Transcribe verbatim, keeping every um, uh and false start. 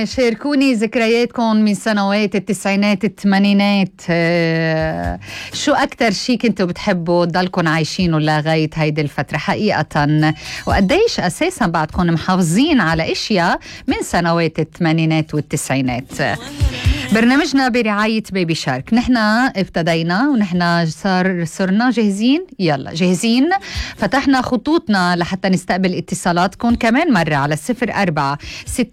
شاركوني ذكرياتكم من سنوات التسعينات الثمانينات. آه، شو أكتر شي كنتوا بتحبوا تضلكم عايشينه لغاية هيدي الفترة حقيقة، وقديش أساسا بعدكم محافظين على إشياء من سنوات الثمانينات والتسعينات. برنامجنا برعاية بيبي شارك. نحن ابتدينا ونحن صار صرنا جاهزين، يلا جاهزين. فتحنا خطوطنا لحتى نستقبل اتصالاتكم كمان مرة على الصفر أربعة ستة